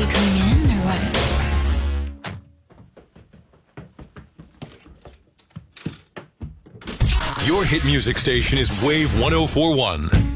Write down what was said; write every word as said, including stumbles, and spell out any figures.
you coming in or what? Your hit music station is Wave one oh four one.